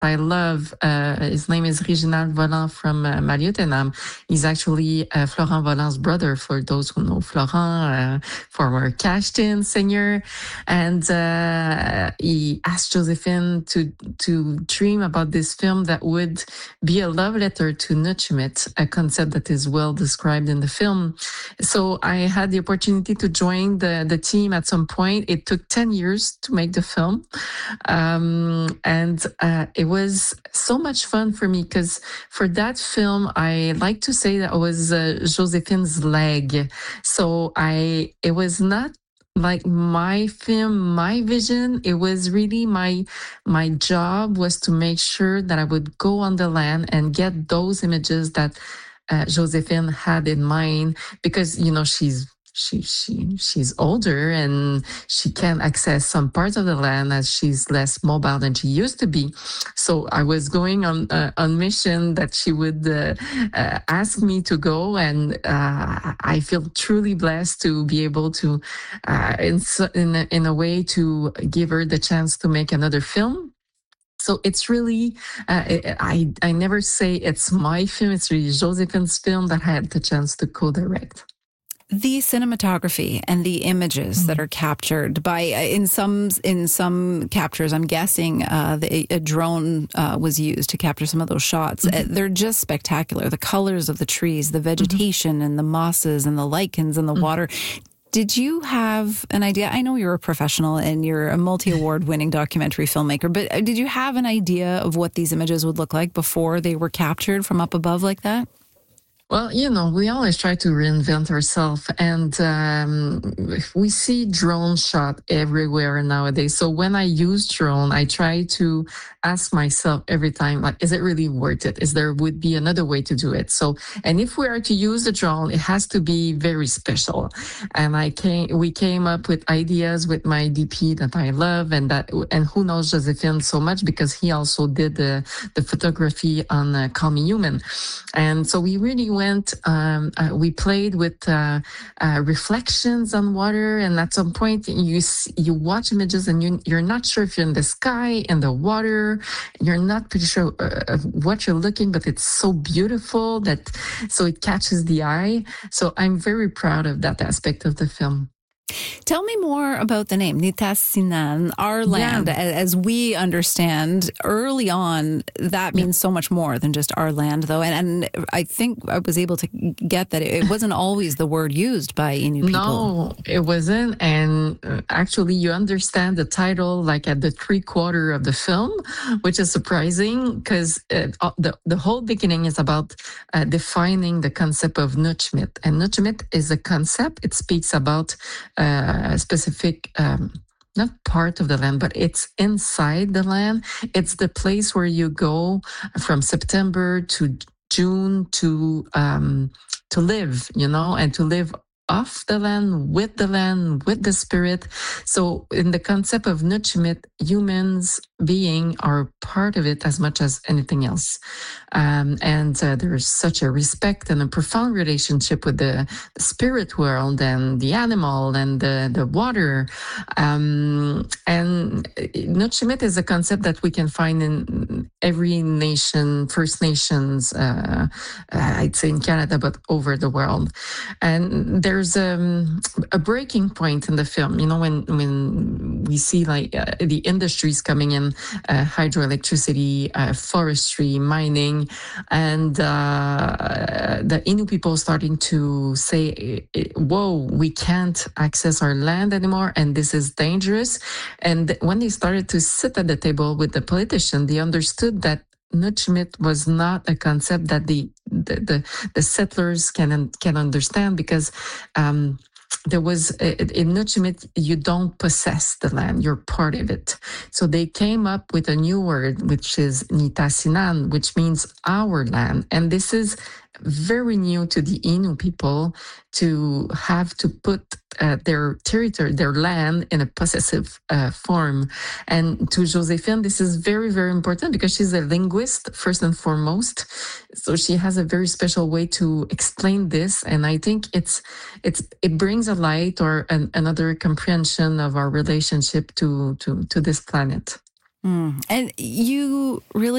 I love. His name is Reginald Volant from Maliotenam. He's actually Florent Volant's brother, for those who know Florent, former Cashtin singer. And he asked Josephine to dream about this film that would be a love letter to Nuchimit, a concept that is well described in the film. So I had the opportunity to join the team at some point. It took 10 years to make the film. And it was so much fun for me because for that film, I like to say that I was Josephine's leg. So it was not like my film, my vision. It was really my job was to make sure that I would go on the land and get those images that Josephine had in mind, because she's older and she can access some parts of the land as she's less mobile than she used to be. So I was going on mission that she would ask me to go, and I feel truly blessed to be able to, in a way, to give her the chance to make another film. So it's really, I never say it's my film. It's really Josephine's film that I had the chance to co-direct. The cinematography and the images that are captured by in some captures, I'm guessing a drone was used to capture some of those shots. They're just spectacular. The colors of the trees, the vegetation and the mosses and the lichens and the water. Did you have an idea? I know you're a professional and you're a multi-award winning documentary filmmaker, but did you have an idea of what these images would look like before they were captured from up above like that? Well, we always try to reinvent ourselves, and we see drone shot everywhere nowadays. So when I use drone, I try to ask myself every time, like, is it really worth it? Would be another way to do it? So, and if we are to use the drone, it has to be very special. And we came up with ideas with my DP that I love, and who knows Josephine so much because he also did the photography on Call Me Human. And so we really we played with reflections on water, and at some point you watch images and you're not sure if you're in the sky, in the water. You're not pretty sure of what you're looking, but it's so beautiful so it catches the eye. So I'm very proud of that aspect of the film. Tell me more about the name, Nitassinan, our land. Yeah. As we understand, early on, that means so much more than just our land, though. And I think I was able to get that it wasn't always the word used by Innu people. No, it wasn't. And actually, you understand the title like at the 3/4 of the film, which is surprising because the whole beginning is about defining the concept of Nuchmit. And Nuchmit is a concept. It speaks about a specific, not part of the land, but it's inside the land. It's the place where you go from September to June to live, and to live off the land, with the spirit. So in the concept of Nuchimit, humans being are part of it as much as anything else. And there's such a respect and a profound relationship with the spirit world and the animal and the water. And Nuchimit is a concept that we can find in every nation, First Nations, I'd say in Canada, but over the world. And there's a breaking point in the film, when we see like the industries coming in, hydroelectricity, forestry, mining, and the Innu people starting to say, whoa, we can't access our land anymore, and this is dangerous. And when they started to sit at the table with the politician, they understood that Nuchimit was not a concept that the settlers can understand, because there was in Nuchimit, you don't possess the land, you're part of it. So they came up with a new word, which is Nitassinan, which means our land. And this is very new to the Innu people, to have to put their territory, their land, in a possessive form. And to Josephine, this is very, very important because she's a linguist, first and foremost. So she has a very special way to explain this. And I think it brings a light or another comprehension of our relationship to this planet. And you really